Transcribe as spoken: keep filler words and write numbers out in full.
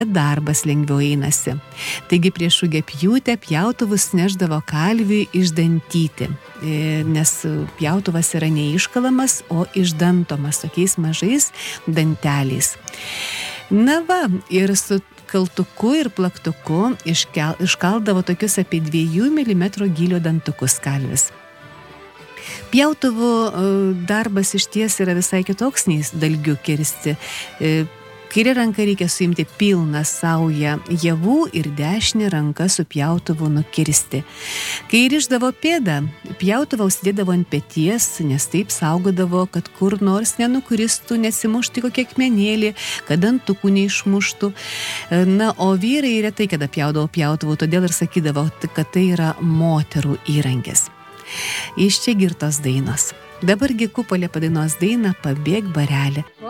darbas lengviau einasi. Taigi prieš rugiapjūtę pjautuvus nešdavo kalviui išdantyti, nes pjautuvas yra neiškalamas, o išdantomas tokiais mažais danteliais. Na va, ir su kaltuku ir plaktuku iškel, iškaldavo tokius apie dviejų milimetrų gylio dantukus kalvis. Pjautuvų darbas iš ties yra visai kitoks nei dalgiu kirsti. Kairė ranka reikia suimti pilną saują javų ir dešinė ranka su pjautuvu nukirsti. Kai rišdavo pėdą, pjautuvą užsidėdavo ant peties, nes taip saugodavo, kad kur nors nenukristų, nesimuštų kokie akmenėlį, kad dantukų neišmuštų. Na, o vyrai retai kada pjaudavo pjautuvų, todėl ir sakydavo, kad tai yra moterų įrankis. Iš čia girtos dainos. Dabargi Kupolė padainos dainą Pabėk bareli.